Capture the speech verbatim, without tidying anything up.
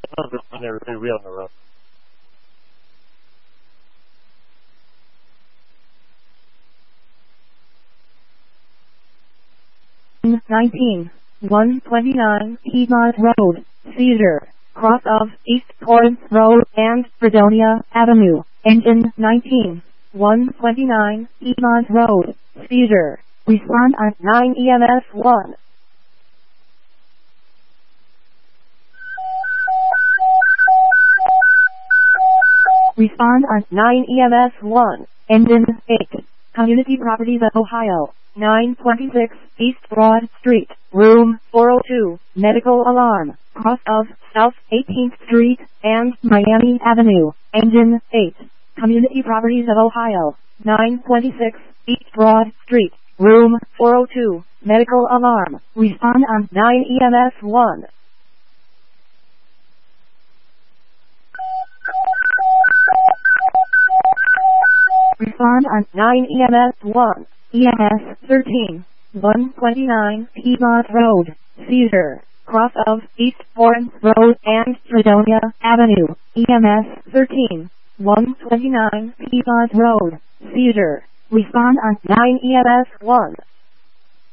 When they're really real on the road. nineteen, one twenty-nine Piedmont Road, Cedar, cross of East Torrance Road and Fredonia Avenue. Engine nineteen, one twenty-nine Piedmont Road, Cedar. Respond on nine E M S one. Respond on nine E M S one. Engine eight. Community Properties of Ohio. nine twenty-six East Broad Street, Room four oh two, Medical Alarm, cross of South eighteenth Street and Miami Avenue. Engine eight. Community Properties of Ohio. nine twenty-six East Broad Street, Room four oh two, Medical Alarm. Respond on nine E M S one. Respond on nine E M S one. E M S thirteen, one twenty-nine Piedmont Road, Cedar, cross of East Torrance Road and Fredonia Avenue. E M S thirteen, one twenty-nine Piedmont Road, Cedar. Respond on nine E M S one.